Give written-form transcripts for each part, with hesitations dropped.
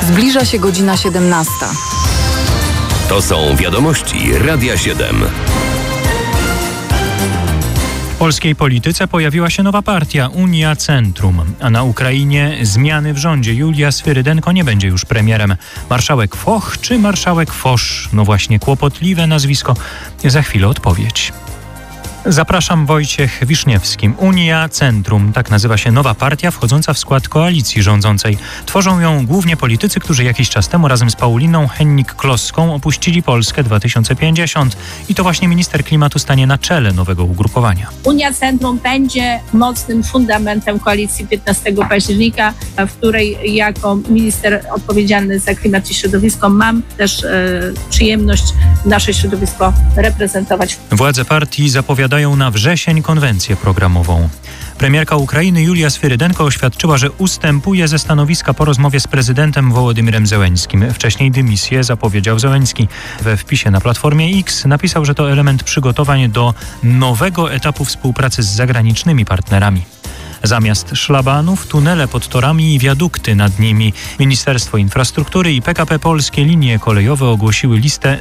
Zbliża się godzina 17. To są wiadomości Radia 7. W polskiej polityce pojawiła się nowa partia, Unia Centrum, a na Ukrainie zmiany w rządzie. Julia Swyrydenko nie będzie już premierem. Marszałek Foch czy marszałek Fosz? No właśnie, kłopotliwe nazwisko. Za chwilę odpowiedź. Zapraszam, Wojciech Wiszniewski. Unia Centrum, tak nazywa się nowa partia wchodząca w skład koalicji rządzącej. Tworzą ją głównie politycy, którzy jakiś czas temu razem z Pauliną Hennig-Kloską opuścili Polskę 2050. I to właśnie minister klimatu stanie na czele nowego ugrupowania. Unia Centrum będzie mocnym fundamentem koalicji 15 października, w której jako minister odpowiedzialny za klimat i środowisko mam też przyjemność nasze środowisko reprezentować. Władze partii zapowiadają na wrzesień konwencję programową. Premierka Ukrainy Julia Swyrydenko oświadczyła, że ustępuje ze stanowiska po rozmowie z prezydentem Wołodymyrem Zełenskim. Wcześniej dymisję zapowiedział Zełenski. We wpisie na Platformie X napisał, że to element przygotowań do nowego etapu współpracy z zagranicznymi partnerami. Zamiast szlabanów, tunele pod torami i wiadukty nad nimi. Ministerstwo Infrastruktury i PKP Polskie Linie Kolejowe ogłosiły listę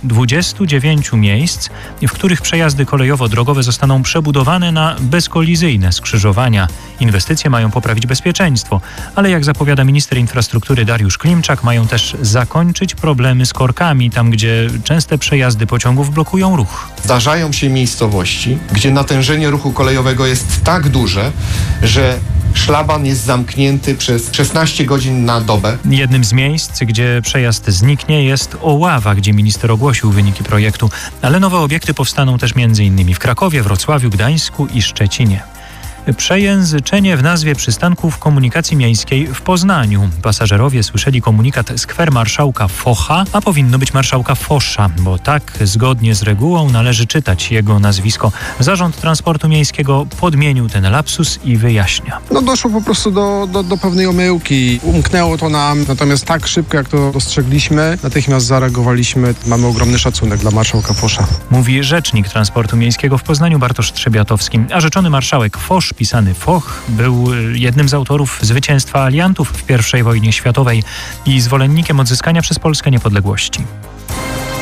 29 miejsc, w których przejazdy kolejowo-drogowe zostaną przebudowane na bezkolizyjne skrzyżowania. Inwestycje mają poprawić bezpieczeństwo, ale jak zapowiada minister infrastruktury Dariusz Klimczak, mają też zakończyć problemy z korkami, tam gdzie częste przejazdy pociągów blokują ruch. Zdarzają się miejscowości, gdzie natężenie ruchu kolejowego jest tak duże, że szlaban jest zamknięty przez 16 godzin na dobę. Jednym z miejsc, gdzie przejazd zniknie, jest Oława, gdzie minister ogłosił wyniki projektu, ale nowe obiekty powstaną też m.in. w Krakowie, Wrocławiu, Gdańsku i Szczecinie. Przejęzyczenie w nazwie przystanków komunikacji miejskiej w Poznaniu. Pasażerowie słyszeli komunikat skwer marszałka Focha, a powinno być marszałka Fosza, bo tak zgodnie z regułą należy czytać jego nazwisko. Zarząd Transportu Miejskiego podmienił ten lapsus i wyjaśnia. Doszło po prostu do pewnej omyłki. Umknęło to nam, natomiast tak szybko jak to dostrzegliśmy, natychmiast zareagowaliśmy. Mamy ogromny szacunek dla marszałka Fosza. Mówi rzecznik Transportu Miejskiego w Poznaniu Bartosz Trzebiatowski, a rzeczony marszałek Fosz, pisany Foch, był jednym z autorów zwycięstwa aliantów w I wojnie światowej i zwolennikiem odzyskania przez Polskę niepodległości.